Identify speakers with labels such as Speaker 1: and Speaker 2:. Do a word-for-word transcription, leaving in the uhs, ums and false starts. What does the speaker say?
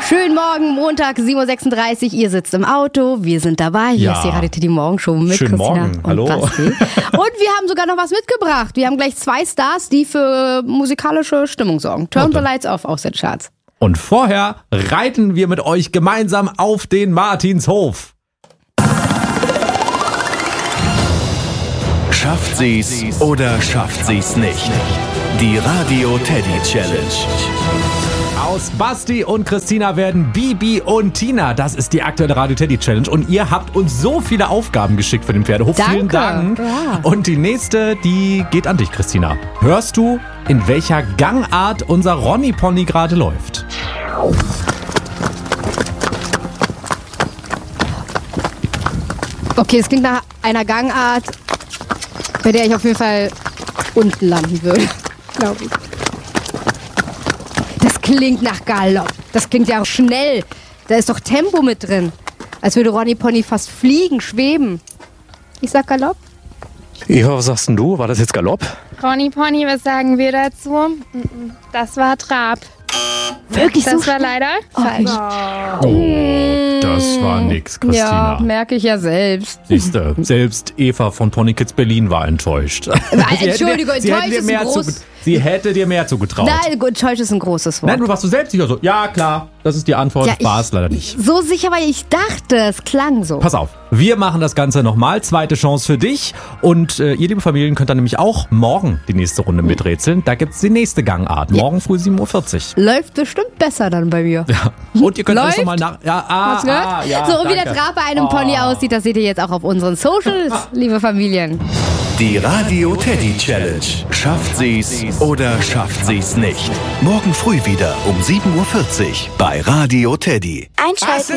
Speaker 1: Schönen Morgen, Montag, sieben Uhr sechsunddreißig. Ihr sitzt im Auto, wir sind dabei. Hier
Speaker 2: Ja.
Speaker 1: ist die Radio Teddy Morgenshow mit
Speaker 2: Schönen
Speaker 1: Christina
Speaker 2: Morgen.
Speaker 1: und
Speaker 2: Hallo.
Speaker 1: Basti. Und wir haben sogar noch was mitgebracht. Wir haben gleich zwei Stars, die für musikalische Stimmung sorgen. Turn the Lights Off aus den Charts.
Speaker 2: Und vorher reiten wir mit euch gemeinsam auf den Martinshof.
Speaker 3: Schafft sie's oder schafft sie's nicht? Die Radio Teddy Challenge.
Speaker 2: Aus Basti und Christina werden Bibi und Tina. Das ist die aktuelle Radio Teddy Challenge. Und ihr habt uns so viele Aufgaben geschickt für den Pferdehof.
Speaker 1: Danke.
Speaker 2: Vielen Dank.
Speaker 1: Ja.
Speaker 2: Und die nächste, die geht an dich, Christina. Hörst du, in welcher Gangart unser Ronny-Pony gerade läuft?
Speaker 1: Okay, es klingt nach einer Gangart, bei der ich auf jeden Fall unten landen würde, glaube ich. Das klingt nach Galopp. Das klingt ja auch schnell. Da ist doch Tempo mit drin. Als würde Ronny Pony fast fliegen, schweben. Ich sag Galopp.
Speaker 4: Eva, was sagst denn du? War das jetzt Galopp?
Speaker 5: Ronny Pony, was sagen wir dazu? Das war Trab.
Speaker 1: Wirklich so
Speaker 5: Das war leider falsch.
Speaker 2: Oh, das war nix, Christina.
Speaker 1: Ja, merke ich ja selbst.
Speaker 2: Siehste, selbst Eva von Pony Kids Berlin war enttäuscht.
Speaker 1: Entschuldigung,
Speaker 2: sie hätte
Speaker 1: enttäuscht
Speaker 2: dir
Speaker 1: ist
Speaker 2: mehr
Speaker 1: ein
Speaker 2: zu,
Speaker 1: groß-
Speaker 2: Sie hätte dir mehr zugetraut.
Speaker 1: Nein, enttäuscht ist ein großes Wort.
Speaker 2: Nein, du warst du selbst sicher so. Ja, klar, das ist die Antwort.
Speaker 1: Ja,
Speaker 2: War
Speaker 1: ich-
Speaker 2: es leider nicht.
Speaker 1: So sicher, weil ich dachte, es klang so.
Speaker 2: Pass auf, wir machen das Ganze nochmal. Zweite Chance für dich. Und äh, ihr, liebe Familien, könnt dann nämlich auch morgen die nächste Runde miträtseln. Da gibt's die nächste Gangart. Morgen früh sieben Uhr vierzig.
Speaker 1: Läuft bestimmt besser dann bei mir.
Speaker 2: Ja. Und ihr könnt alles
Speaker 1: Läuft?
Speaker 2: nochmal nach... Ja, ah,
Speaker 1: Hast du gehört?
Speaker 2: ah, ja,
Speaker 1: so, und wie der
Speaker 2: danke.
Speaker 1: Trab bei einem Pony aussieht, das seht ihr jetzt auch auf unseren Socials, liebe Familien.
Speaker 3: Die Radio Teddy Challenge. Schafft sie's oder schafft sie's nicht? Morgen früh wieder um sieben Uhr vierzig bei Radio Teddy.
Speaker 6: Einschalten.